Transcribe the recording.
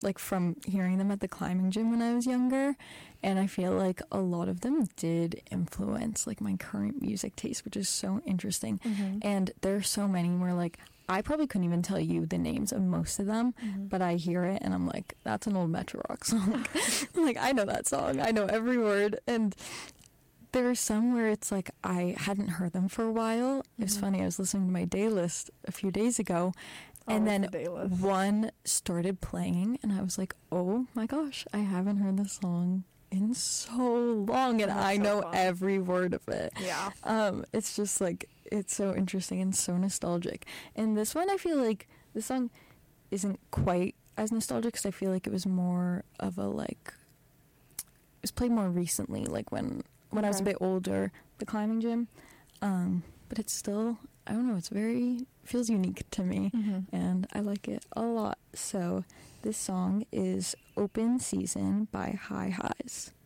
like from hearing them at the climbing gym when I was younger, and I feel like a lot of them did influence like my current music taste, which is so interesting. And there are so many where like I probably couldn't even tell you the names of most of them, but I hear it and I'm like, that's an old Metro Rock song. Like, I know that song, I know every word. And there are some where it's like I hadn't heard them for a while. It was funny, I was listening to my day list a few days ago, and then one started playing and I was like, oh my gosh, I haven't heard this song in so long, and I know every word of it. It's just like, it's so interesting and so nostalgic. And this one, I feel like this song isn't quite as nostalgic because I feel like it was more of a like, it was played more recently, like when I was a bit older, the climbing gym. But it's still, I don't know, it's feels unique to me, and I like it a lot. So this song is Open Season by High Highs.